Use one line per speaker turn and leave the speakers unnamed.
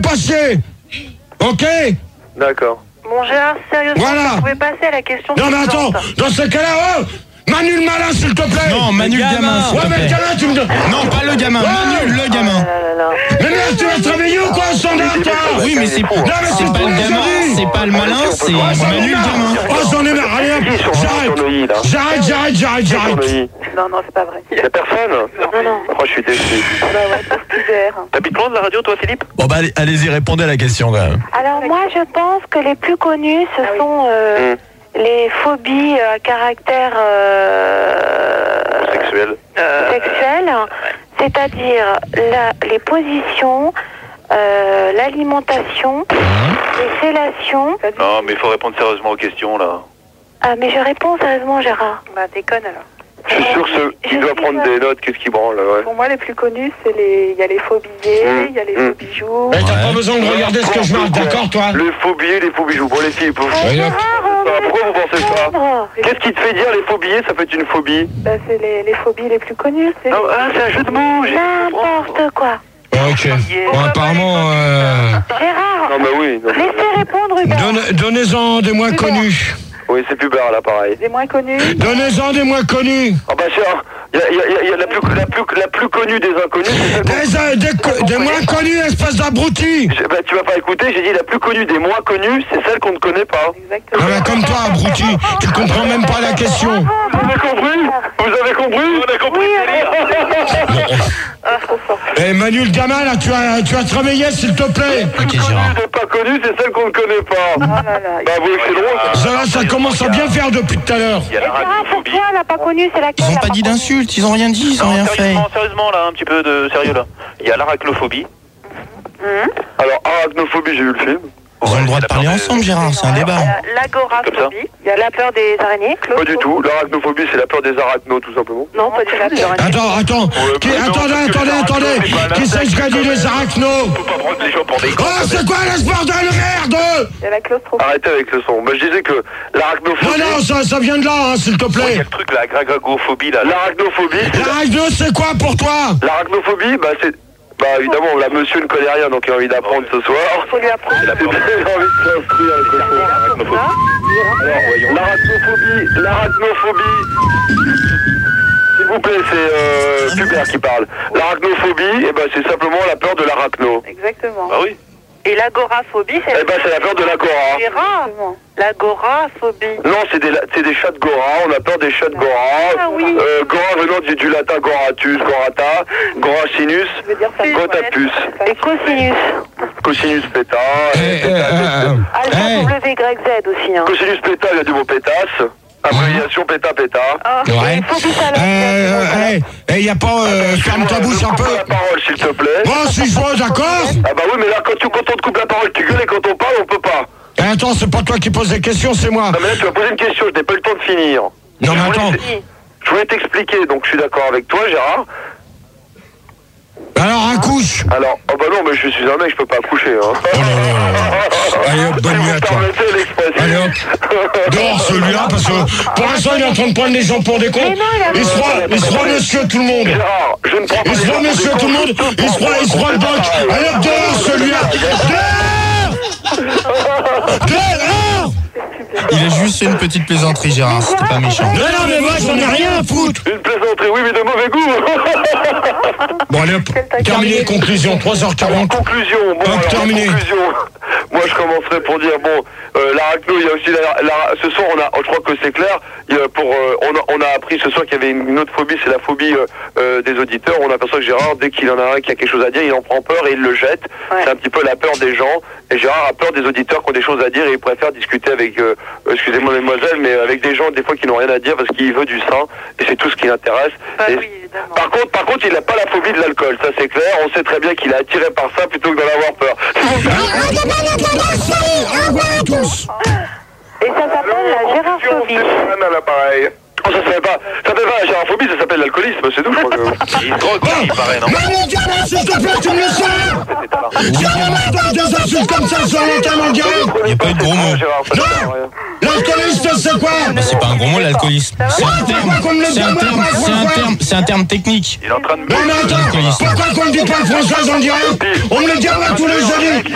passiez. Ok?
D'accord.
Bon, Gérard, sérieusement,
Voilà.
vous pouvez passer à la question
Non, mais attends,
suivante.
dans ce cas-là, Manu le malin, s'il te plaît.
Non, Manu le gamin. s'il
Ouais,
te
mais le
plaît.
gamin, tu me donnes.
Non, pas le gamin, Manu le gamin.
Mais merde, tu vas te réveiller ou quoi, standard, toi?
Oui, mais c'est
Non, mais
c'est pas le gamin, c'est pas le malin, c'est Manu le gamin.
Oh, j'en ai marre, allez hop, j'arrête.
Non, non, c'est pas vrai.
Y'a personne?
Non.
Oh, je suis déçu.
Bah ouais, parce qu'il est.
T'habites loin de la radio, toi, Philippe?
Bon bah allez-y, répondez à la question quand même.
Alors moi, je pense que les plus connus, ce sont les phobies à caractère
Sexuel.
sexuel, c'est-à-dire les positions, l'alimentation, les fellations.
Non, mais il faut répondre sérieusement aux questions, là.
Ah, mais je réponds sérieusement, Gérard. Bah, déconne alors.
Je suis sûr que il doit prendre des notes, qu'est-ce qui branle, ouais.
Pour moi, les plus connus, c'est il y a les faux billets, il y a les faux bijoux.
Mais t'as pas besoin de regarder ce que je marque, d'accord, toi?
Les faux billets, les faux bijoux. Bon, les filles, pourquoi vous pensez ça? Qu'est-ce qui te fait dire les faux billets, ça fait une phobie?
Bah, c'est les phobies les plus connues. C'est
Ah, c'est un jeu de mots.
n'importe quoi.
Ok. Bon, apparemment,
Gérard,
Non, mais oui. non.
laissez répondre Hubert.
donnez-en des moins connus.
Oui, c'est Pubert, là, pareil.
Des moins connus.
Donnez-en des moins connus.
Ah bah tiens, il y a la plus connue des inconnus, c'est celle
Des moins connus, espèce d'abruti.
Bah tu vas pas écouter, j'ai dit la plus connue des moins connues, c'est celle qu'on ne connaît pas.
Exactement.
Ah bah comme toi, abruti, tu comprends même pas la question.
Vous avez compris? Vous avez compris? On a compris le délire.
Eh Manu le gamin, là, tu vas te réveiller, s'il te plaît.
Ok, Gérard.
Celle pas connue, c'est celle qu'on ne connaît pas.
Oh là là.
Bah vous voyez que c'est drôle.
Ça commence à bien faire depuis tout à l'heure.
Il y a la
Gérard, pour
radiophobie.
toi, la pas connue, c'est laquelle?
Ils ont pas dit d'insultes, ils ont rien dit, ils ont rien fait.
Sérieusement là, un petit peu de sérieux là. Il y a l'arachnophobie. Alors arachnophobie, j'ai vu le film.
Ils ont le droit de parler ensemble, Gérard, c'est un débat.
L'agoraphobie. Il y a la peur des araignées.
Pas du tout. L'arachnophobie, c'est la peur des arachnos, tout simplement.
Non, pas du tout.
Attends. Attendez. Qui c'est qui a dit les arachnos?
Faut pas prendre les gens pour des
Oh, c'est quoi le bordel de merde?
Il y a la claustrophobie.
Arrêtez avec ce son. Moi je disais que l'arachnophobie.
Non, ça vient de là, hein, s'il te
Il y
plaît.
a le truc la gragophobie là. L'arachnophobie.
L'arachno, c'est quoi pour toi?
L'arachnophobie, bah c'est. Bah évidemment, la monsieur ne connaît rien, donc il a envie d'apprendre ce soir.
Faut lui apprendre.
Il a envie de s'inscrire avec le son. L'arachnophobie. Alors, voyons. L'arachnophobie. S'il vous plaît, c'est Hubert qui parle. L'arachnophobie, eh ben, c'est simplement la peur de l'arachno.
Exactement.
Ah oui.
Et l'agoraphobie, c'est...
Eh ben, c'est la peur de l'agora.
Gérard, l'agoraphobie.
Non, c'est des chats de Gora, on a peur des chats de Gora.
Ah oui.
Gora venant du latin Goratus, Gorata, Goracinus,
Je veux dire ça.
Gotapus,
Et cosinus.
Cosinus peta,
Alpha WYZ aussi, hein.
Cosinus peta, il y a du mot pétasse, abréviation péta.
Ouais. Y a pas... ferme ta bouche un peu.
La parole, s'il te plaît.
Bon, si je vois, d'accord.
Ah bah oui, mais là, quand on te coupe la parole, tu gueules et quand on parle, on peut pas.
Attends, c'est pas toi qui poses des questions, c'est moi.
Non mais là, tu vas poser une question, je n'ai pas eu le temps de finir.
Non, mais attends.
Je voulais t'expliquer, donc je suis d'accord avec toi, Gérard.
Alors, accouche.
Alors, oh bah non, mais je suis un mec, je peux pas accoucher, hein.
Oh là là. Allez hop, bonne nuit à toi.
Permettez l'expression.
Allez hop. Dehors celui-là, parce que pour l'instant, il est en train de prendre les gens pour des cons. Il se croit monsieur tout le monde.
Gérard, je ne prends pas
Il se croit monsieur tout le monde. Il se croit le doc. Allez hop, dehors celui-là. Dehors.
Il a juste fait une petite plaisanterie, Gérard, c'était pas méchant.
Non, mais moi, j'en ai rien à foutre.
une plaisanterie, oui, mais de mauvais goût.
Bon, allez hop. Terminé, conclusion, 3h40.
Conclusion, bon,
Hop,
alors,
terminé.
conclusion. Moi, je commencerai pour dire, bon, l'arachno, il y a aussi ce soir, je crois que c'est clair, on a appris ce soir qu'il y avait une autre phobie, c'est la phobie des auditeurs. On aperçoit que Gérard, dès qu'il en a un qui a quelque chose à dire, il en prend peur et il le jette.
Ouais.
C'est un petit peu la peur des gens. Et Gérard a peur des auditeurs qui ont des choses à dire et il préfère discuter avec, excusez-moi mesdemoiselles, mais avec des gens des fois qui n'ont rien à dire parce qu'il veut du sein et c'est tout ce qui l'intéresse.
Bah
Et
oui, évidemment.
par contre, il n'a pas la phobie de l'alcool, ça c'est clair. On sait très bien qu'il est attiré par ça plutôt que d'en avoir peur.
Au revoir à tous.
Et ça s'appelle la gérophobie.
À l'appareil. Oh, ça s'appelle pas la gérophobie, ça s'appelle l'alcoolisme, c'est tout, je crois que. Il drogue, il paraît, non?
Manu Diamant, s'il te plaît, tu me le sors. Jamais des insultes comme ça sur l'antenne en direct.
Il n'y a pas eu de gros mots.
Non. L'alcooliste, c'est quoi?
Mais c'est pas un gros mot, l'alcoolisme. C'est un terme technique.
Il est en train de.
Non mais attends, pourquoi qu'on ne dit pas le français en direct? On me le dit tous les jeudis.